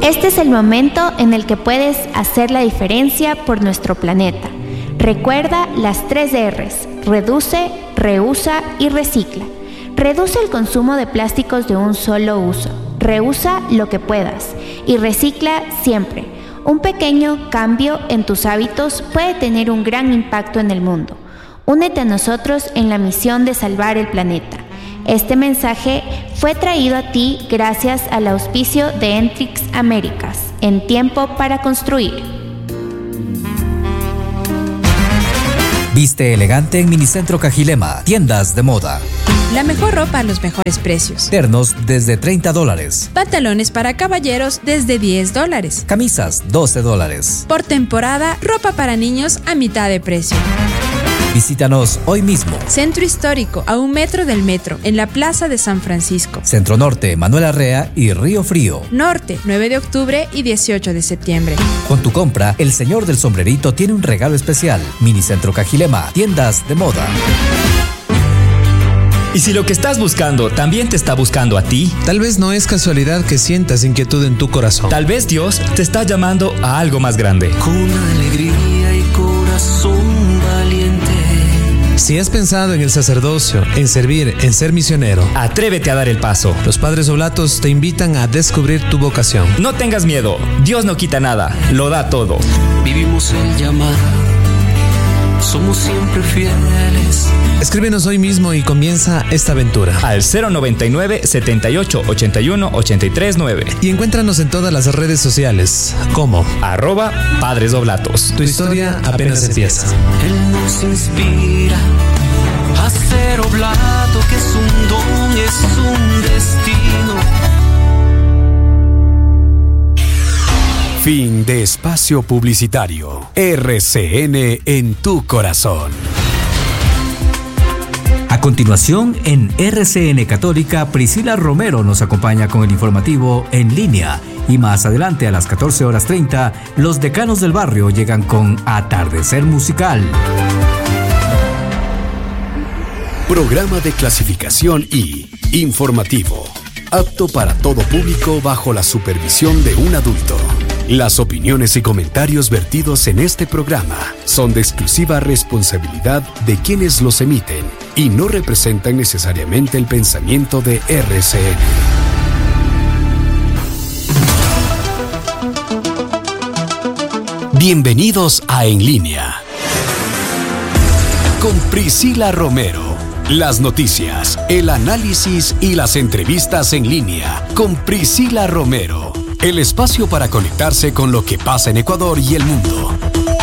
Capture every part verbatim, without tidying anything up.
Este es el momento en el que puedes hacer la diferencia por nuestro planeta. Recuerda las tres R's: reduce, reusa y recicla. Reduce el consumo de plásticos de un solo uso. Reusa lo que puedas y recicla siempre. Un pequeño cambio en tus hábitos puede tener un gran impacto en el mundo. Únete a nosotros en la misión de salvar el planeta. Este mensaje fue traído a ti gracias al auspicio de Entrix Américas, en Tiempo para Construir. Viste elegante en Minicentro Cajilema, tiendas de moda. La mejor ropa a los mejores precios. Ternos desde treinta dólares. Pantalones para caballeros desde diez dólares. Camisas doce dólares. Por temporada, ropa para niños a mitad de precio. Visítanos hoy mismo. Centro Histórico, a un metro del metro, en la Plaza de San Francisco. Centro Norte, Manuel Arrea y Río Frío. Norte, nueve de octubre y dieciocho de septiembre. Con tu compra, el señor del sombrerito tiene un regalo especial. Minicentro Cajilema, tiendas de moda. Y si lo que estás buscando también te está buscando a ti, tal vez no es casualidad que sientas inquietud en tu corazón. Tal vez Dios te está llamando a algo más grande. Con alegría y corazón valiente. Si has pensado en el sacerdocio, en servir, en ser misionero, atrévete a dar el paso. Los Padres Oblatos te invitan a descubrir tu vocación. No tengas miedo, Dios no quita nada, lo da todo. Vivimos el llamado, somos siempre fieles. Escríbenos hoy mismo y comienza esta aventura. Al cero noventa y nueve, setenta y ocho, ochenta y uno, ochenta y tres nueve. Y encuéntranos en todas las redes sociales como arroba Padres Oblatos. Tu historia apenas empieza. Él nos inspira a ser oblato, que es un don, es un destino. Fin de espacio publicitario. R C N en tu corazón. A continuación, en R C N Católica, Priscila Romero nos acompaña con el informativo En Línea. Y más adelante, a las catorce horas treinta, los decanos del barrio llegan con Atardecer Musical. Programa de clasificación I, informativo, apto para todo público bajo la supervisión de un adulto. Las opiniones y comentarios vertidos en este programa son de exclusiva responsabilidad de quienes los emiten y no representan necesariamente el pensamiento de R C N. Bienvenidos a En Línea. Con Priscila Romero. Las noticias, el análisis y las entrevistas en línea. Con Priscila Romero. El espacio para conectarse con lo que pasa en Ecuador y el mundo.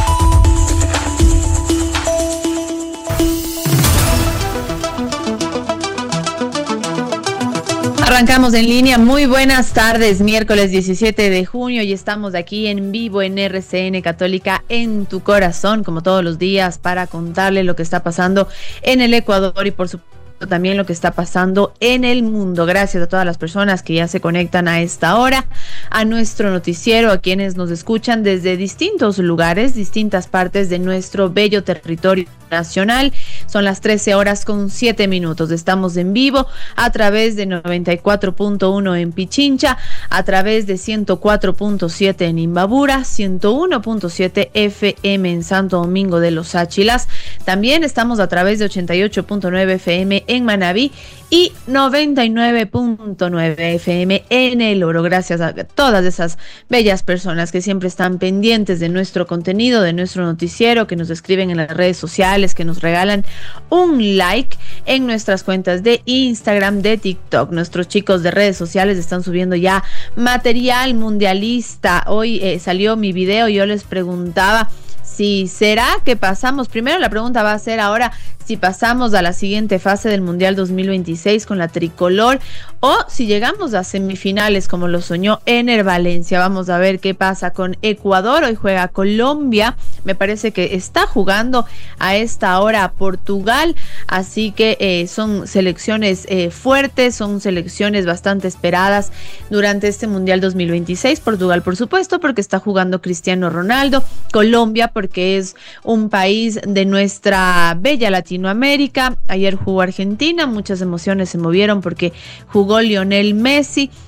Arrancamos En Línea. Muy buenas tardes, miércoles diecisiete de junio y estamos aquí en vivo en R C N Católica en tu corazón, como todos los días, para contarle lo que está pasando en el Ecuador y por supuesto también lo que está pasando en el mundo. Gracias a todas las personas que ya se conectan a esta hora a nuestro noticiero, a quienes nos escuchan desde distintos lugares, distintas partes de nuestro bello territorio nacional. Son las trece horas con siete minutos. Estamos en vivo a través de noventa y cuatro punto uno en Pichincha, a través de ciento cuatro punto siete en Imbabura, ciento uno punto siete F M en Santo Domingo de los Áchilas. También estamos a través de ochenta y ocho punto nueve F M en Manabí y noventa y nueve punto nueve F M en El Oro. Gracias a todas esas bellas personas que siempre están pendientes de nuestro contenido, de nuestro noticiero, que nos escriben en las redes sociales, que nos regalan un like en nuestras cuentas de Instagram, de TikTok. Nuestros chicos de redes sociales están subiendo ya material mundialista. Hoy eh, salió mi video y yo les preguntaba si será que pasamos, primero la pregunta va a ser ahora si pasamos a la siguiente fase del Mundial dos mil veintiséis con la tricolor o si llegamos a semifinales como lo soñó Ener Valencia. Vamos a ver qué pasa con Ecuador. Hoy juega Colombia, me parece que está jugando a esta hora Portugal, así que eh, son selecciones eh, fuertes, son selecciones bastante esperadas durante este Mundial dos mil veintiséis. Portugal, por supuesto, porque está jugando Cristiano Ronaldo. Colombia, porque es un país de nuestra bella Latinoamérica. Ayer jugó Argentina, muchas emociones se movieron porque jugó Lionel Messi.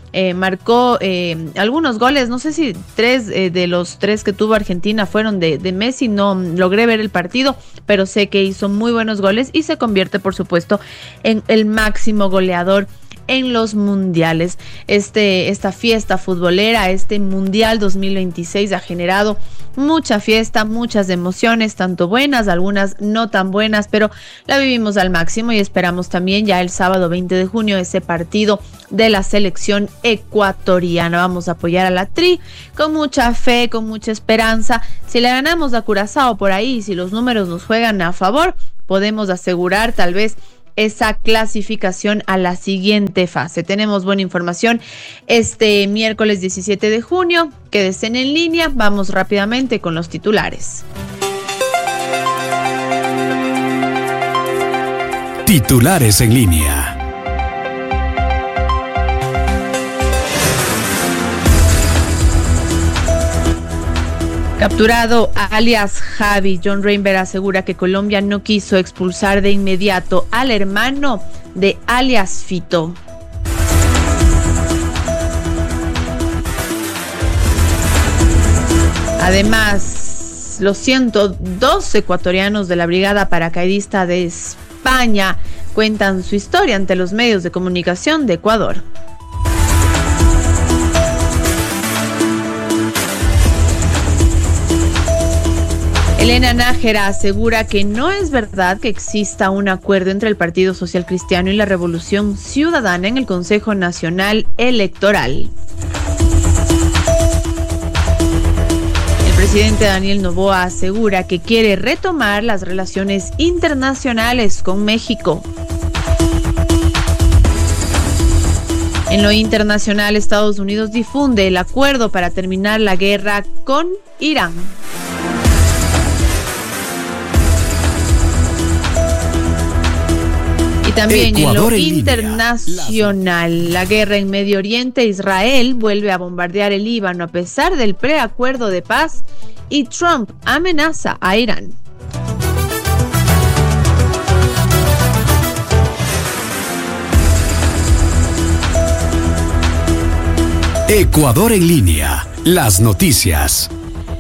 eh, marcó eh, algunos goles, no sé si tres eh, de los tres que tuvo Argentina fueron de, de Messi, no logré ver el partido, pero sé que hizo muy buenos goles y se convierte, por supuesto, en el máximo goleador en los mundiales. Este, esta fiesta futbolera, este Mundial dos mil veintiséis ha generado mucha fiesta, muchas emociones, tanto buenas, algunas no tan buenas, pero la vivimos al máximo y esperamos también ya el sábado veinte de junio ese partido de la selección ecuatoriana. Vamos a apoyar a la Tri con mucha fe, con mucha esperanza. Si le ganamos a Curazao por ahí, si los números nos juegan a favor, podemos asegurar tal vez esa clasificación a la siguiente fase. Tenemos buena información este miércoles diecisiete de junio. Quédese en línea. Vamos rápidamente con los titulares. Titulares en línea. Capturado alias Javi, John Reinberg asegura que Colombia no quiso expulsar de inmediato al hermano de alias Fito. Además, los ciento dos ecuatorianos de la Brigada Paracaidista de España cuentan su historia ante los medios de comunicación de Ecuador. Elena Nájera asegura que no es verdad que exista un acuerdo entre el Partido Social Cristiano y la Revolución Ciudadana en el Consejo Nacional Electoral. El presidente Daniel Noboa asegura que quiere retomar las relaciones internacionales con México. En lo internacional, Estados Unidos difunde el acuerdo para terminar la guerra con Irán. Y también Ecuador en lo internacional, la guerra en Medio Oriente, Israel vuelve a bombardear el Líbano a pesar del preacuerdo de paz y Trump amenaza a Irán. Ecuador en línea, las noticias.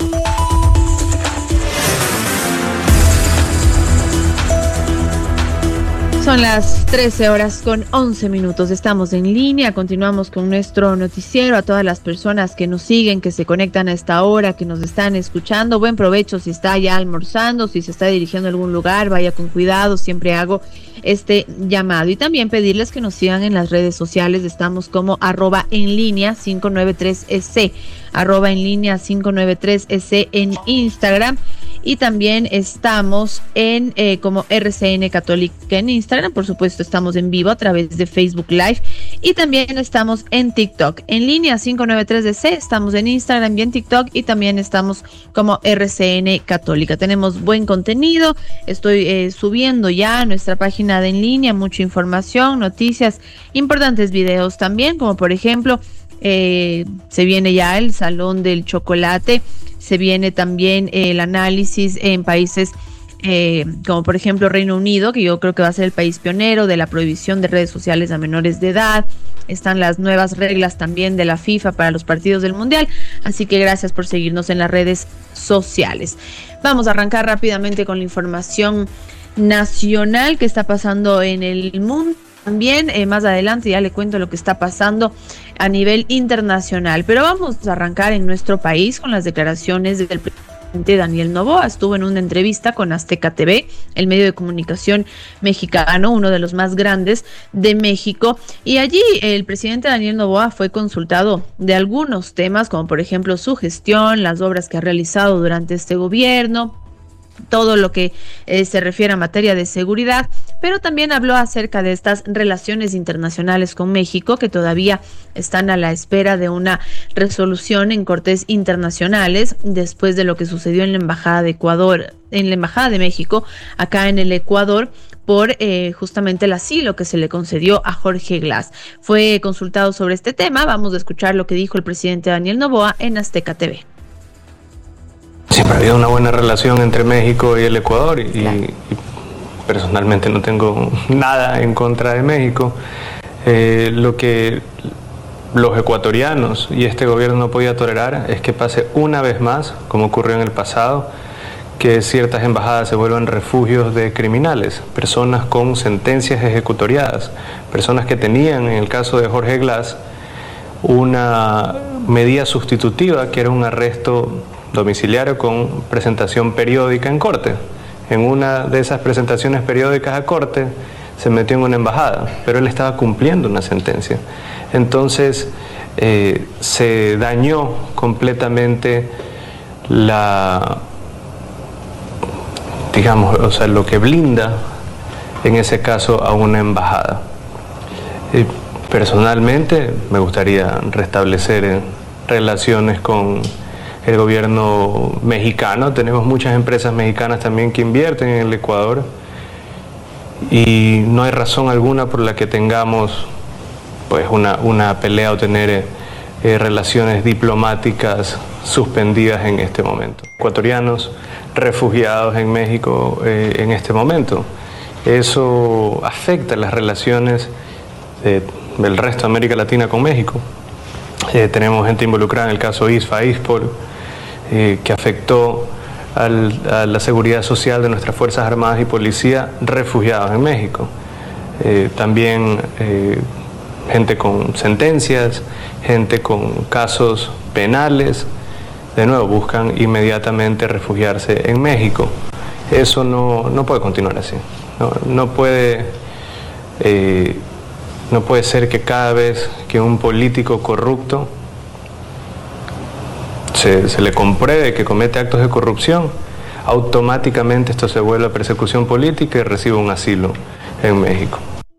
Son las trece horas con once minutos. Estamos en línea. Continuamos con nuestro noticiero. A todas las personas que nos siguen, que se conectan a esta hora, que nos están escuchando, buen provecho si está ya almorzando, si se está dirigiendo a algún lugar, vaya con cuidado. Siempre hago este llamado. Y también pedirles que nos sigan en las redes sociales. Estamos como arroba en línea cinco nueve tres E C, arroba en línea cinco nueve tres E C en Instagram. Y también estamos en eh, como R C N Católica en Instagram. Por supuesto, estamos en vivo a través de Facebook Live. Y también estamos en TikTok. En línea cinco nueve tres D C, estamos en Instagram y en TikTok. Y también estamos como R C N Católica. Tenemos buen contenido. Estoy eh, subiendo ya a nuestra página de en línea mucha información, noticias, importantes videos también, como por ejemplo, eh, se viene ya el Salón del Chocolate. Se viene también el análisis en países eh, como por ejemplo Reino Unido, que yo creo que va a ser el país pionero de la prohibición de redes sociales a menores de edad. Están las nuevas reglas también de la FIFA para los partidos del Mundial. Así que gracias por seguirnos en las redes sociales. Vamos a arrancar rápidamente con la información nacional que está pasando en el mundo. También eh, más adelante ya le cuento lo que está pasando a nivel internacional, pero vamos a arrancar en nuestro país con las declaraciones del presidente Daniel Noboa. Estuvo en una entrevista con Azteca T V, el medio de comunicación mexicano, uno de los más grandes de México, y allí el presidente Daniel Noboa fue consultado de algunos temas, como por ejemplo su gestión, las obras que ha realizado durante este gobierno, todo lo que eh, se refiere a materia de seguridad, pero también habló acerca de estas relaciones internacionales con México que todavía están a la espera de una resolución en cortes internacionales después de lo que sucedió en la Embajada de Ecuador, en la Embajada de México, acá en el Ecuador, por eh, justamente el asilo que se le concedió a Jorge Glass. Fue consultado sobre este tema. Vamos a escuchar lo que dijo el presidente Daniel Noboa en Azteca T V. Siempre ha habido una buena relación entre México y el Ecuador y, claro. y personalmente no tengo nada en contra de México. Eh, lo que los ecuatorianos y este gobierno no podía tolerar es que pase una vez más, como ocurrió en el pasado, que ciertas embajadas se vuelvan refugios de criminales, personas con sentencias ejecutoriadas, personas que tenían, en el caso de Jorge Glass, una medida sustitutiva que era un arresto domiciliario con presentación periódica en corte. En una de esas presentaciones periódicas a corte se metió en una embajada, pero él estaba cumpliendo una sentencia. Entonces eh, se dañó completamente la, digamos, o sea, lo que blinda en ese caso a una embajada. Eh, personalmente me gustaría restablecer eh, relaciones con el gobierno mexicano. Tenemos muchas empresas mexicanas también que invierten en el Ecuador y no hay razón alguna por la que tengamos pues una, una pelea o tener eh, relaciones diplomáticas suspendidas en este momento. Ecuatorianos refugiados en México eh, en este momento. Eso afecta las relaciones de, del resto de América Latina con México. Eh, tenemos gente involucrada en el caso I S F A, ISPOL, eh, que afectó al, a la seguridad social de nuestras Fuerzas Armadas y Policía refugiados en México. Eh, también eh, gente con sentencias, gente con casos penales, de nuevo buscan inmediatamente refugiarse en México. Eso no, no puede continuar así. No, no puede... Eh, No puede ser que cada vez que un político corrupto se, se le compruebe que comete actos de corrupción, automáticamente esto se vuelve a persecución política y recibe un asilo en México.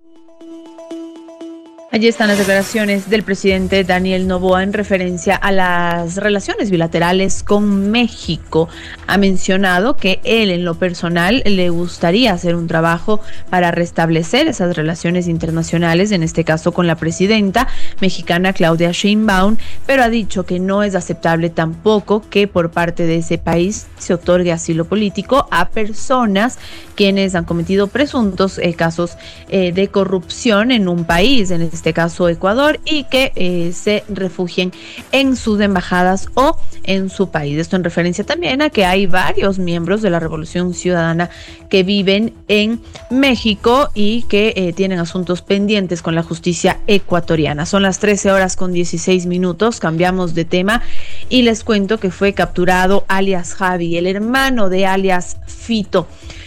Allí están las declaraciones del presidente Daniel Noboa en referencia a las relaciones bilaterales con México. Ha mencionado que él, en lo personal, le gustaría hacer un trabajo para restablecer esas relaciones internacionales, en este caso con la presidenta mexicana Claudia Sheinbaum, pero ha dicho que no es aceptable tampoco que por parte de ese país se otorgue asilo político a personas quienes han cometido presuntos eh, casos eh, de corrupción en un país, en este caso Ecuador, y que eh, se refugien en sus embajadas o en su país. Esto en referencia también a que hay varios miembros de la Revolución Ciudadana que viven en México y que eh, tienen asuntos pendientes con la justicia ecuatoriana. Son las trece horas con dieciséis minutos, cambiamos de tema y les cuento que fue capturado alias Javi, el hermano de alias Fito.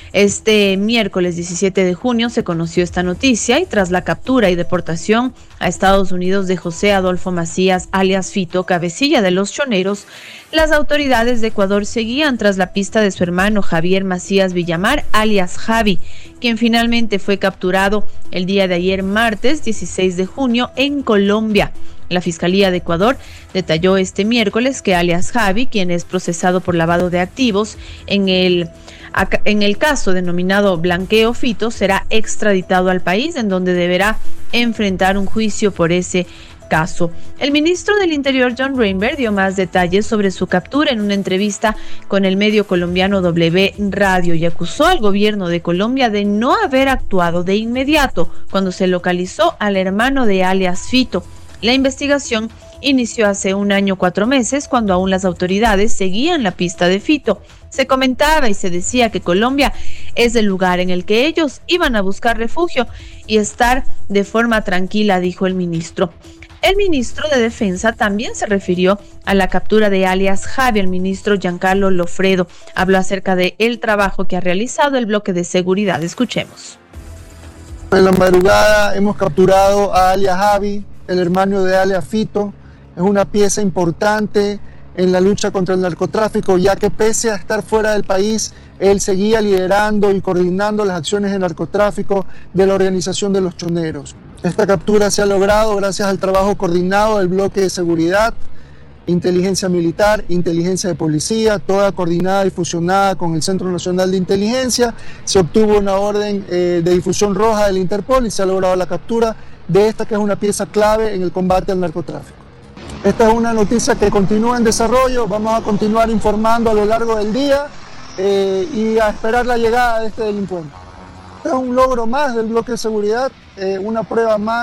Este miércoles diecisiete de junio se conoció esta noticia y tras la captura y deportación a Estados Unidos de José Adolfo Macías, alias Fito, cabecilla de los choneros, las autoridades de Ecuador seguían tras la pista de su hermano Javier Macías Villamar, alias Javi, quien finalmente fue capturado el día de ayer, martes dieciséis de junio, en Colombia. La Fiscalía de Ecuador detalló este miércoles que alias Javi, quien es procesado por lavado de activos en el En el caso denominado Blanqueo Fito, será extraditado al país, en donde deberá enfrentar un juicio por ese caso. El ministro del Interior, John Rainberg, dio más detalles sobre su captura en una entrevista con el medio colombiano W Radio y acusó al gobierno de Colombia de no haber actuado de inmediato cuando se localizó al hermano de alias Fito. La investigación inició hace un año, cuatro meses, cuando aún las autoridades seguían la pista de Fito. Se comentaba y se decía que Colombia es el lugar en el que ellos iban a buscar refugio y estar de forma tranquila, dijo el ministro. El ministro de Defensa también se refirió a la captura de alias Javi. El ministro Giancarlo Lofredo habló acerca de el trabajo que ha realizado el bloque de seguridad. Escuchemos. En la madrugada hemos capturado a alias Javi, el hermano de alias Fito. Es una pieza importante en la lucha contra el narcotráfico, ya que pese a estar fuera del país, él seguía liderando y coordinando las acciones de narcotráfico de la organización de los choneros. Esta captura se ha logrado gracias al trabajo coordinado del bloque de seguridad, inteligencia militar, inteligencia de policía, toda coordinada y fusionada con el Centro Nacional de Inteligencia. Se obtuvo una orden eh, de difusión roja del Interpol y se ha logrado la captura de esta, que es una pieza clave en el combate al narcotráfico. Esta es una noticia que continúa en desarrollo, vamos a continuar informando a lo largo del día eh, y a esperar la llegada de este delincuente. Este es un logro más del bloque de seguridad, eh, una prueba más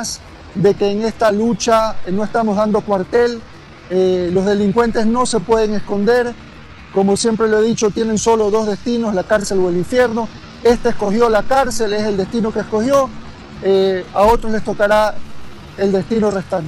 de que en esta lucha no estamos dando cuartel, eh, los delincuentes no se pueden esconder, como siempre lo he dicho, tienen solo dos destinos, la cárcel o el infierno. Este escogió la cárcel, es el destino que escogió, eh, a otros les tocará el destino restante.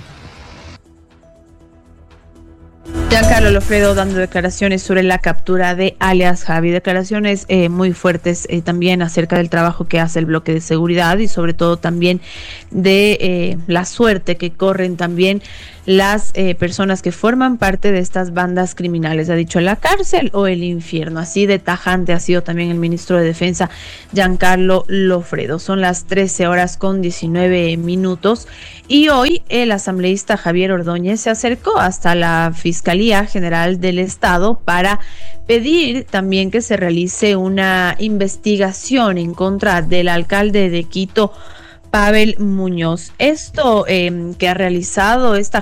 Giancarlo Lofredo dando declaraciones sobre la captura de alias Javi, declaraciones eh, muy fuertes eh, también acerca del trabajo que hace el bloque de seguridad y sobre todo también de eh, la suerte que corren también las eh, personas que forman parte de estas bandas criminales. Ha dicho la cárcel o el infierno. Así de tajante ha sido también el ministro de Defensa, Giancarlo Lofredo. Son las trece horas con diecinueve minutos y hoy el asambleísta Javier Ordóñez se acercó hasta la Fiscalía General del Estado para pedir también que se realice una investigación en contra del alcalde de Quito, Pavel Muñoz. Esto eh, que ha realizado esta